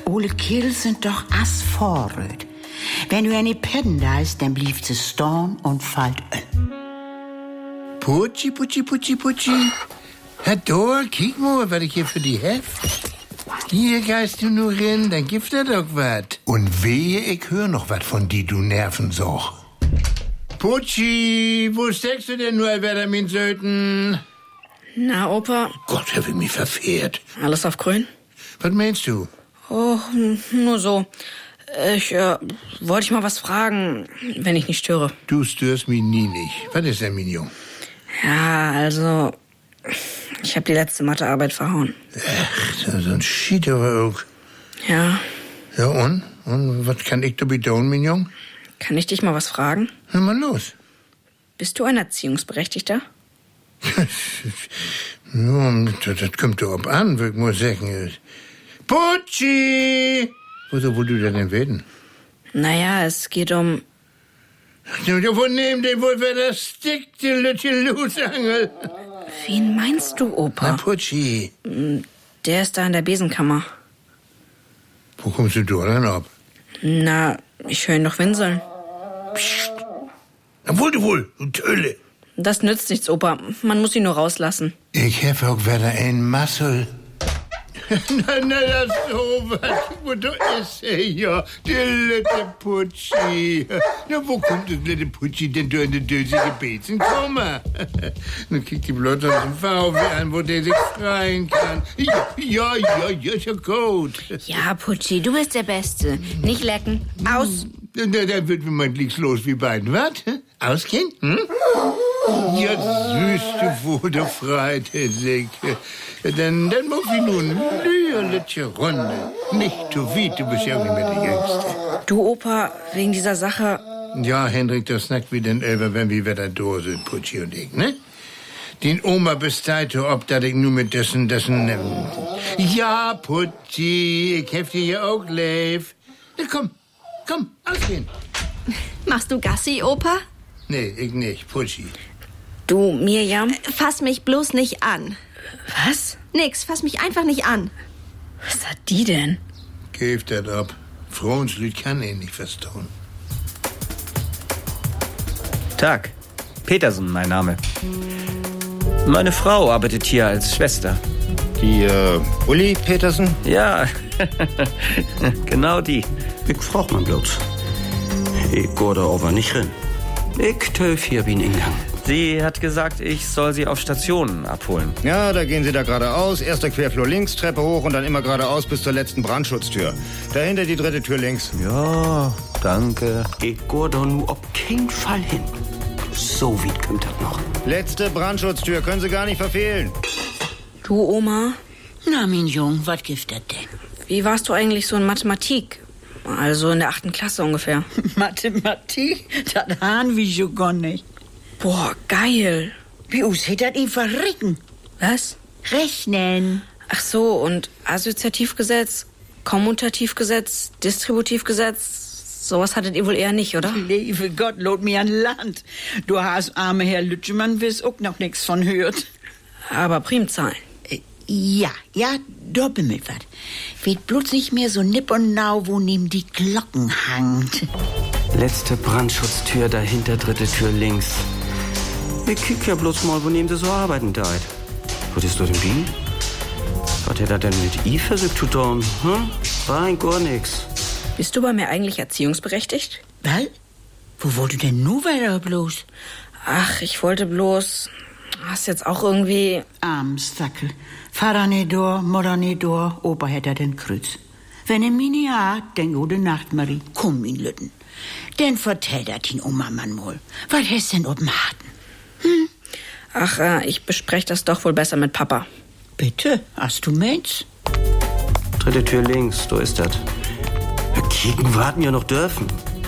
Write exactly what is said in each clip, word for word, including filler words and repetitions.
Ole Kerl sind doch asvorröd. Wenn du eine Pedden da ist, dann blieft sie storn und fallt öl. Putschi, Putschi, Putschi, Putschi. Herr Dor, kiek mal, was ich hier für die heft. Hier geist du nur rein, dann gibt er doch wat. Und wehe, ich hör noch wat von die, du Nervensoch. Putschi, wo steckst du denn nur, wer min Söten? Na, Opa. Gott, hab ich mich verfehlt. Alles auf grün? Was meinst du? Oh, nur so. Ich, äh, wollte ich mal was fragen, wenn ich nicht störe. Du störst mich nie nicht. Was ist denn, mein Jung? Ja, also, ich habe die letzte Mathearbeit verhauen. Echt, so ein Schiederer auch. Ja. Ja, und? Und was kann ich da tun, mein Jung? Kann ich dich mal was fragen? Na mal los. Bist du ein Erziehungsberechtigter? Ja, das, das kommt doch ab an, würde ich mal sagen. Putschi! Woso wollt du denn werden? Naja, es geht um... Ja, wo nehmen die wohl, wer das stickt, die Lütche Lusangel? Wen meinst du, Opa? Na, Putschi. Der ist da in der Besenkammer. Wo kommst du da denn ab? Na, ich höre ihn doch winseln. Psst. Na, wohl du wohl, du Tölle. Das nützt nichts, Opa. Man muss ihn nur rauslassen. Ich hab auch wieder ein Massel. na, na, das ist so was. Wo du ist er ja, der litte Putschi. Na, wo kommt das litte Putschi denn da in die Döse gebeten? Komm mal. Dann kriegt die Blotte aus dem V W an, wo der sich freien kann. Ja, ja, ja, ja, ist ja gut. Ja, Putschi, du bist der Beste. Nicht lecken. Aus. Na, da wird mir mein Glicks los wie beiden. Was? Ausgehen? Hm? Ja, süß, du wurde freit, Herr Sick. Dann, dann muss ich nun lüerliche Runde. Nicht zu weit, du bist ja auch nicht mehr der Jüngste. Du, Opa, wegen dieser Sache... Ja, Hendrik, das snackt wie den Elber, wenn wir wieder da sind, Putschi und ich, ne? Den Oma besteite, ob dat ich nur mit dessen, dessen... Ähm ja, Putschi, ich hef dir ja auch lieb. Na, komm, komm, ausgehen. Machst du Gassi, Opa? Nee, ich nicht, Putschi. Du, Mirjam? Fass mich bloß nicht an. Was? Nix, fass mich einfach nicht an. Was hat die denn? Geef dat ab. Frauenslüd kann ihn nicht verstauen. Tag. Petersen, mein Name. Meine Frau arbeitet hier als Schwester. Die, äh, Uli Petersen? Ja, genau die. Ich frag mal bloß. Ich geh da aber nicht rein. Ich töf hier wie ein Ingang. Sie hat gesagt, ich soll sie auf Stationen abholen. Ja, da gehen Sie da geradeaus. Erster Querflur links, Treppe hoch und dann immer geradeaus bis zur letzten Brandschutztür. Dahinter die dritte Tür links. Ja, danke. Ich geh da nur auf keinen Fall hin. So weit kommt das noch. Letzte Brandschutztür, können Sie gar nicht verfehlen. Du, Oma? Na, mein Jung, was gibt das denn? Wie warst du eigentlich so in Mathematik? Also in der achten Klasse ungefähr. Mathematik? Das haben wir schon gar nicht. Boah, geil. Wie aussieht das ihn verricken? Was? Rechnen. Ach so, und Assoziativgesetz, Kommutativgesetz, Distributivgesetz, sowas hattet ihr wohl eher nicht, oder? Liebe Gott, lot mir an Land. Du hast, arme Herr Lütschemann, wirst auch noch nichts von hört. Aber Primzahlen. Äh, ja, ja, doppel mit wat. Wird bloß nicht mehr so nipp und nau, wo neben die Glocken hangt. Letzte Brandschutztür, dahinter dritte Tür links. Ich kick ja bloß mal, wo neben Sie so arbeiten deit. Was ist das denn wie? Was hat er denn mit I versucht zu tun? Hm? Rein gar nix. Bist du bei mir eigentlich erziehungsberechtigt? Was? Wo wollt du denn nur weiter bloß? Ach, ich wollte bloß... Hast jetzt auch irgendwie... Armsackel. Vater nicht da, Mutter nicht da, Opa hätte den Kreuz. Wenn er mich nicht hat, dann gute Nacht, Marie. Komm, ihn Lütten. Denn vertell dat ihn Oma Mann mal. Was hast denn oben harten? Hm? Ach, äh, ich bespreche das doch wohl besser mit Papa. Bitte, hast du Mensch? Dritte Tür links, da ist das. Kicken warten ja noch dürfen.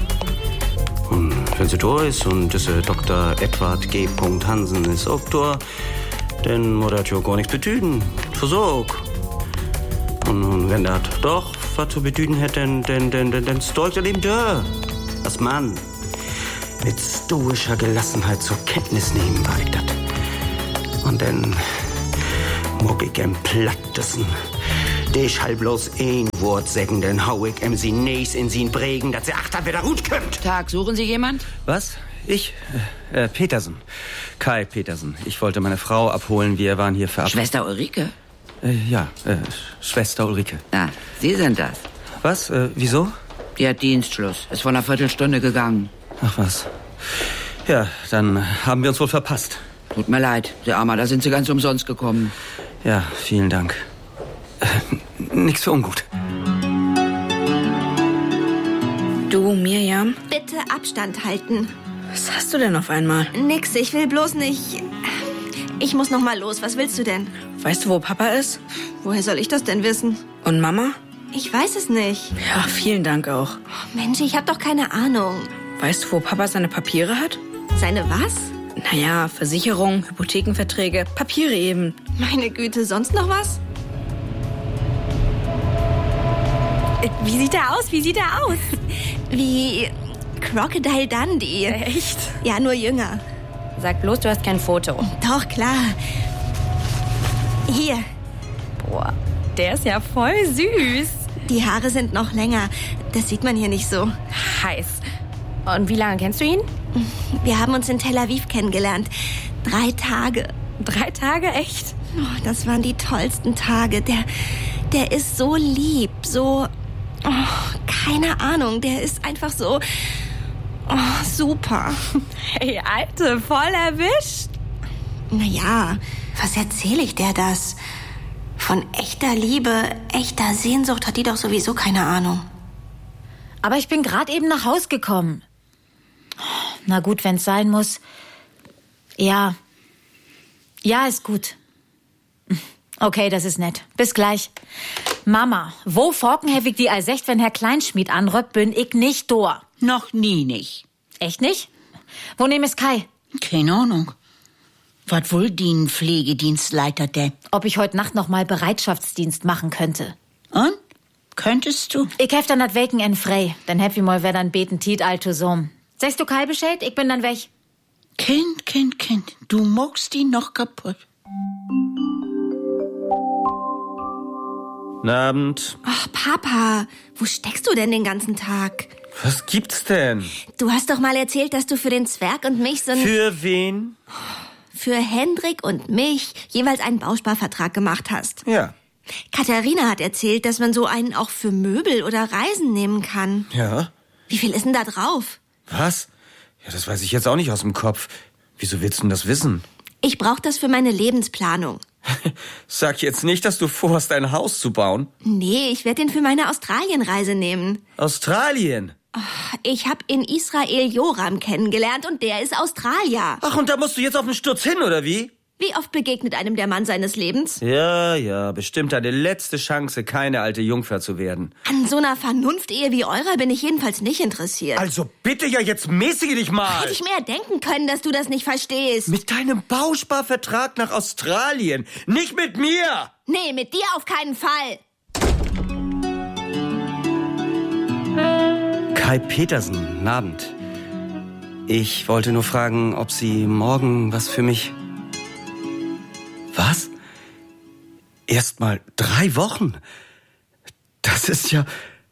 Und wenn sie da ist und dieser Doktor Edward G. Hansen ist auch da, dann muss das ja gar nichts bedeuten. Versorg. Und, und wenn das doch was zu bedeuten hätte, dann, dann, dann, dann, dann stolz er eben da. Als Mann. Mit stoischer Gelassenheit zur Kenntnis nehmen war ich das. Und dann mag ich gern platt dessen, Dich halt bloß ein Wort sägen, dann hau ich em sie nächst in sie Bregen, dass sie achter wieder gut kümmt. Tag, suchen Sie jemand? Was? Ich? Äh, Petersen. Kai Petersen. Ich wollte meine Frau abholen. Wir waren hier verabredet. Schwester Ulrike? Äh, ja, äh, Schwester Ulrike. Ah, Sie sind das. Was? Äh, wieso? Die hat Dienstschluss. Ist vor einer Viertelstunde gegangen. Ach was. Ja, dann haben wir uns wohl verpasst. Tut mir leid, der Armer, da sind Sie ganz umsonst gekommen. Ja, vielen Dank. Äh, nix für ungut. Du, Mirjam, Bitte Abstand halten. was hast du denn auf einmal? Nix, ich will bloß nicht... Ich muss noch mal los. Was willst du denn? Weißt du, wo Papa ist? Woher soll ich das denn wissen? Und Mama? Ich weiß es nicht. Ja, vielen Dank auch. Mensch, ich hab doch keine Ahnung. Weißt du, wo Papa seine Papiere hat? Seine was? Naja, Versicherung, Hypothekenverträge, Papiere eben. Meine Güte, sonst noch was? Äh, Wie sieht er aus? Wie sieht er aus? Wie Crocodile Dundee. Echt? Ja, nur jünger. Sag bloß, du hast kein Foto. Doch, klar. Hier, Boah, der ist ja voll süß. die Haare sind noch länger. Das sieht man hier nicht so. Heiß. Und wie lange kennst du ihn? Wir haben uns in Tel Aviv kennengelernt. Drei Tage. Drei Tage, echt? Oh, das waren die tollsten Tage. Der, der ist so lieb, so... Oh, keine Ahnung, der ist einfach so... Oh, super. Hey, Alte, voll erwischt. Naja, was erzähle ich dir das? Von echter Liebe, echter Sehnsucht hat die doch sowieso keine Ahnung. Aber ich bin gerade eben nach Haus gekommen. Na gut, wenn's sein muss. Ja. Ja, ist gut. Okay, das ist nett. Bis gleich. Mama, wo Forkenhevig die I sechzehn, wenn Herr Kleinschmied anrückt, bin ich nicht da. Noch nie nicht. Echt nicht? Wo nehm es Kai? Keine Ahnung. Was wohl den Pflegedienstleiter der? Ob ich heute Nacht noch mal Bereitschaftsdienst machen könnte. Und? Könntest du? Ich hef dann das Weken en frei. Dann hab ich mal wer dann beten Tiet alto so. Sagst du Kai Bescheid? Ich bin dann weg. Kind, Kind, Kind, du muckst ihn noch kaputt. Guten Abend. Ach, Papa, wo steckst du denn den ganzen Tag? Was gibt's denn? Du hast doch mal erzählt, dass du für den Zwerg und mich so ein... Für wen? Für Hendrik und mich jeweils einen Bausparvertrag gemacht hast. Ja. Katharina hat erzählt, dass man so einen auch für Möbel oder Reisen nehmen kann. Ja? Wie viel ist denn da drauf? Was? Ja, das weiß ich jetzt auch nicht aus dem Kopf. Wieso willst du denn das wissen? Ich brauche das für meine Lebensplanung. Sag jetzt nicht, dass du vorhast, ein Haus zu bauen. Nee, ich werde den für meine Australienreise nehmen. Australien? Ich habe in Israel Joram kennengelernt und der ist Australier. Ach, und da musst du jetzt auf den Sturz hin, oder wie? Wie oft begegnet einem der Mann seines Lebens? Ja, ja, bestimmt deine letzte Chance, keine alte Jungfer zu werden. An so einer Vernunftehe wie eurer bin ich jedenfalls nicht interessiert. Also bitte ja, jetzt mäßige dich mal. Hätte ich mehr denken können, dass du das nicht verstehst. Mit deinem Bausparvertrag nach Australien, nicht mit mir! Nee, mit dir auf keinen Fall. Kai Petersen, guten Abend. Ich wollte nur fragen, ob Sie morgen was für mich... Was? Erst mal drei Wochen? Das ist ja...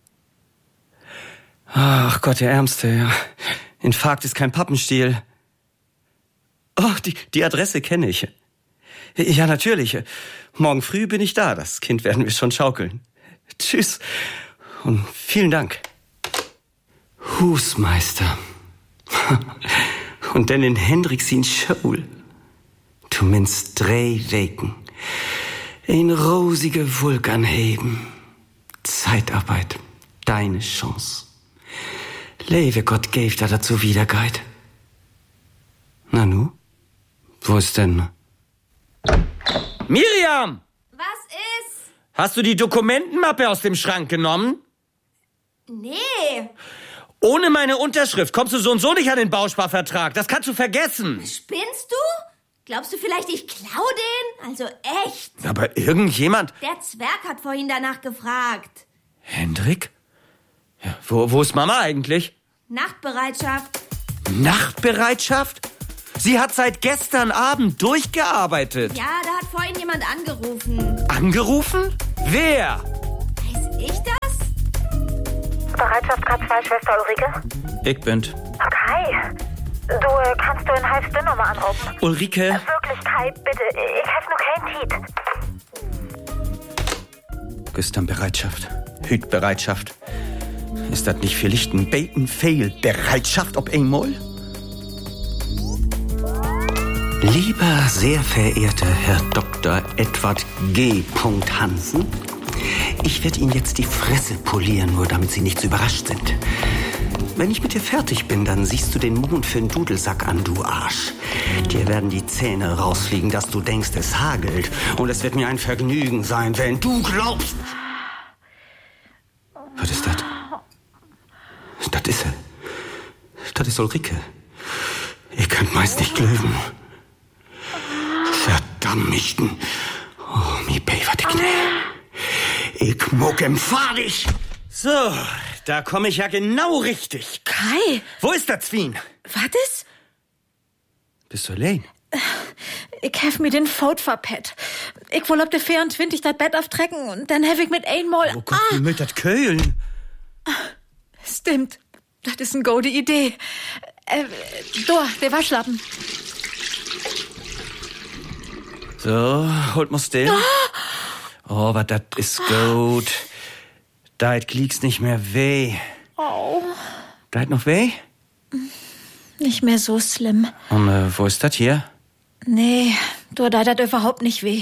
Ach Gott, der Ärmste, ja. Infarkt ist kein Pappenstiel. Oh, die, die Adresse kenne ich. Ja, natürlich. Morgen früh bin ich da. Das Kind werden wir schon schaukeln. Tschüss und vielen Dank. Husmeister. Und dann in Hendricks in Schule. Du minst drei Weken. Ein rosige Vulkan heben. Zeitarbeit. Deine Chance. Lebe Gott gave da dazu Wiederkeit. Na nu? Wo ist denn? Miriam! Was ist? Hast du die Dokumentenmappe aus dem Schrank genommen? Nee. Ohne meine Unterschrift kommst du so und so nicht an den Bausparvertrag. Das kannst du vergessen. Spinnst du? Glaubst du vielleicht, ich klau den? Also echt. Aber irgendjemand... Der Zwerg hat vorhin danach gefragt. Hendrik? Ja, wo, wo ist Mama eigentlich? Nachtbereitschaft. Nachtbereitschaft? Sie hat seit gestern Abend durchgearbeitet. Ja, da hat vorhin jemand angerufen. Angerufen? Wer? ich das? Bereitschaft K zwei, Schwester Ulrike? Ich bin's. Kai, du äh, kannst du in halb Nummer anrufen? Ulrike? Äh, wirklich, Kai, bitte. Ich hab nur keinen Tiet. Gestern Bereitschaft. Hütbereitschaft. Ist das nicht vielleicht ein Bait-and-Fail-Bereitschaft ob einmal? Lieber sehr verehrter Herr Doktor Edward G. Hansen, ich werde Ihnen jetzt die Fresse polieren, nur damit Sie nicht so überrascht sind. Wenn ich mit dir fertig bin, dann siehst du den Mond für einen Dudelsack an, du Arsch. Dir werden die Zähne rausfliegen, dass du denkst, es hagelt. Und es wird mir ein Vergnügen sein, wenn du glaubst... Was ist das? Das ist er. Das ist Ulrike. Ihr könnt meist nicht glauben. Verdammten. Oh, mi Baby, wat ich ne. Ich muck em Fadig. So, da komme ich ja genau richtig. Kai! Wo ist das Zwien? Was ist? Bist du allein? Ich hef mir den Fout verpett. Ich will ob der vierundzwanzig das Bett auftrecken und dann hef ich mit einmal... Wo kommt ah. mit das Köln? Stimmt. Das ist eine gute Idee. Äh, da, der Waschlappen. So, holt mal still. Oh, was das ist gut. Da kliegst nicht mehr weh. Oh. Bleibt noch weh? Nicht mehr so schlimm. Und äh, wo ist das hier? Nee, du, da das überhaupt nicht weh.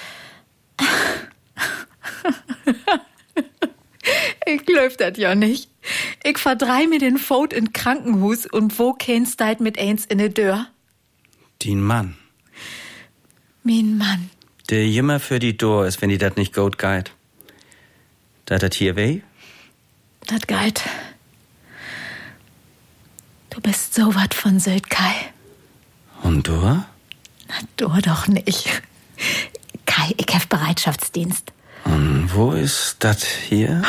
Ich glaub das ja nicht. Ich verdrei mir den Fout in Krankenhus und wo kennst du mit eins in der Tür? Den Mann. Mein Mann. Der immer für die Tür ist, wenn die dat nicht gut geht. Da dat hier weh? Dat geht. Du bist so wat von Söd, Kai. Und du? Na, du doch nicht. Kai, ich hab Bereitschaftsdienst. Und wo ist das hier?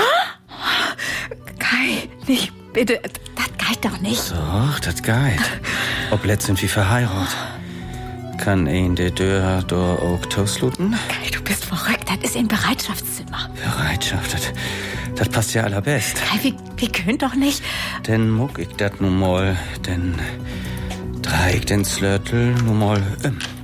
Kai, nicht bitte. Das geht doch nicht. Doch, das geht. Ob letzt sind wir verheiratet. Kann ein der Tür da auch toasluten? Kai, du bist verrückt. Das ist ein Bereitschaftszimmer. Bereitschaft, das, das passt ja allerbest. Kai, wir, wir können doch nicht. Denn muck ich dat nun mal, denn dreh ich den Slörtel nun mal um.